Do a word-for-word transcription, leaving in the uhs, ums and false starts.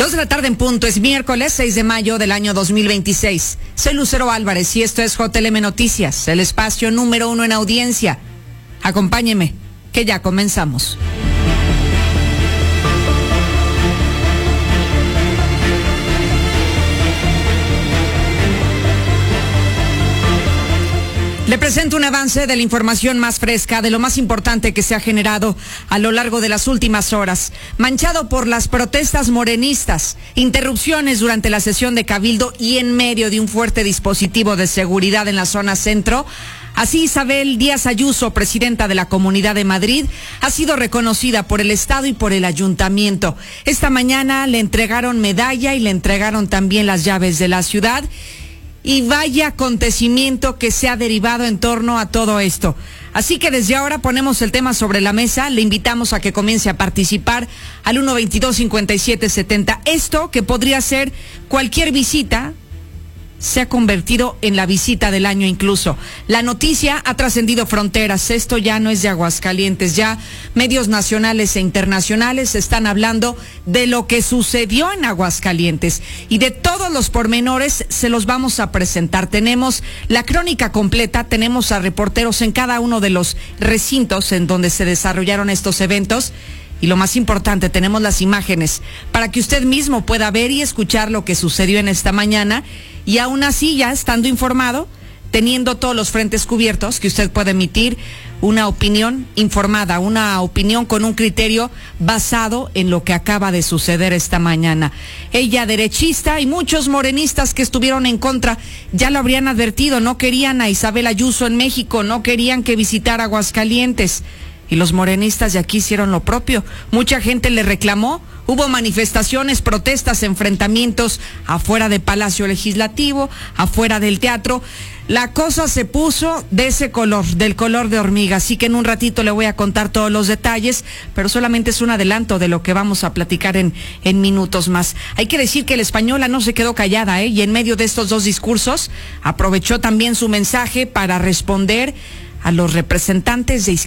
Dos de la tarde en punto, es miércoles seis de mayo del año dos mil veintiséis. Soy Lucero Álvarez y esto es J L M Noticias, el espacio número uno en audiencia. Acompáñeme, que ya comenzamos. Le presento un avance de la información más fresca, de lo más importante que se ha generado a lo largo de las últimas horas. Manchado por las protestas morenistas, interrupciones durante la sesión de Cabildo y en medio de un fuerte dispositivo de seguridad en la zona centro, así Isabel Díaz Ayuso, presidenta de la Comunidad de Madrid, ha sido reconocida por el Estado y por el Ayuntamiento. Esta mañana le entregaron medalla y le entregaron también las llaves de la ciudad. Y vaya acontecimiento que se ha derivado en torno a todo esto. Así que desde ahora ponemos el tema sobre la mesa, le invitamos a que comience a participar al uno veintidós cincuenta y siete setenta. Esto que podría ser cualquier visita, se ha convertido en la visita del año incluso. La noticia ha trascendido fronteras, esto ya no es de Aguascalientes, ya medios nacionales e internacionales están hablando de lo que sucedió en Aguascalientes y de todos los pormenores se los vamos a presentar. Tenemos la crónica completa, tenemos a reporteros en cada uno de los recintos en donde se desarrollaron estos eventos. Y lo más importante, tenemos las imágenes para que usted mismo pueda ver y escuchar lo que sucedió en esta mañana y aún así ya estando informado, teniendo todos los frentes cubiertos, que usted puede emitir una opinión informada, una opinión con un criterio basado en lo que acaba de suceder esta mañana. Ella derechista y muchos morenistas que estuvieron en contra ya lo habrían advertido, no querían a Isabel Ayuso en México, no querían que visitara Aguascalientes. Y los morenistas de aquí hicieron lo propio. Mucha gente le reclamó, hubo manifestaciones, protestas, enfrentamientos afuera de Palacio Legislativo, afuera del teatro. La cosa se puso de ese color, del color de hormiga, así que en un ratito le voy a contar todos los detalles, pero solamente es un adelanto de lo que vamos a platicar en, en minutos más. Hay que decir que la española no se quedó callada, ¿eh? Y en medio de estos dos discursos aprovechó también su mensaje para responder a los representantes de